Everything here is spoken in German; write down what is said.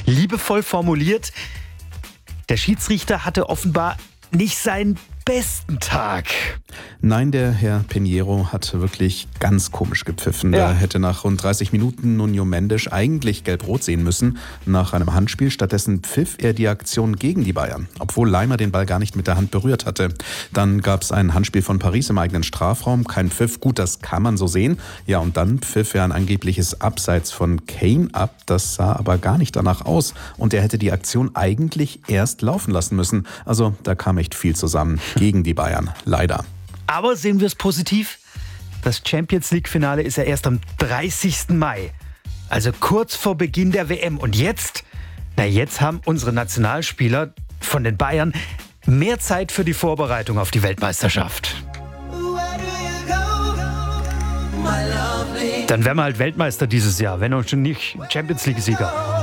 Liebevoll formuliert, der Schiedsrichter hatte offenbar nicht seinen besten Tag. Nein, der Herr Pinheiro hat wirklich ganz komisch gepfiffen. Ja. Da hätte nach rund 30 Minuten Nuno Mendes eigentlich gelb-rot sehen müssen nach einem Handspiel. Stattdessen pfiff er die Aktion gegen die Bayern, obwohl Laimer den Ball gar nicht mit der Hand berührt hatte. Dann gab es ein Handspiel von Paris im eigenen Strafraum. Kein Pfiff, gut, das kann man so sehen. Ja, und dann pfiff er ein angebliches Abseits von Kane ab. Das sah aber gar nicht danach aus. Und er hätte die Aktion eigentlich erst laufen lassen müssen. Also da kam echt viel zusammen gegen die Bayern, leider. Aber sehen wir es positiv? Das Champions-League-Finale ist ja erst am 30. Mai. Also kurz vor Beginn der WM. Und jetzt? Jetzt haben unsere Nationalspieler von den Bayern mehr Zeit für die Vorbereitung auf die Weltmeisterschaft. Dann wären wir halt Weltmeister dieses Jahr, wenn auch schon nicht Champions-League-Sieger.